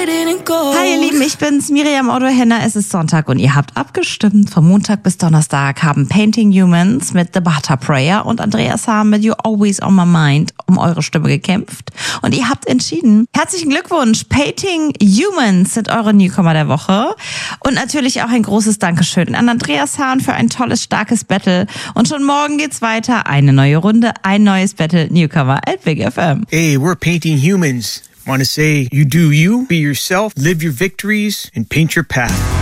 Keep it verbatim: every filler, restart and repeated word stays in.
Hi ihr Lieben, ich bin's, Miriam Otto-Henner. Es ist Sonntag und ihr habt abgestimmt. Von Montag bis Donnerstag haben Painting Humans mit The Butter Prayer und Andreas Hahn mit You're Always on My Mind um eure Stimme gekämpft. Und ihr habt entschieden. Herzlichen Glückwunsch. Painting Humans sind eure Newcomer der Woche. Und natürlich auch ein großes Dankeschön an Andreas Hahn für ein tolles, starkes Battle. Und schon morgen geht's weiter. Eine neue Runde, ein neues Battle. Newcomer at Big F M. Hey, we're Painting Humans. Want to say, you do you, be yourself, live your victories, and paint your path.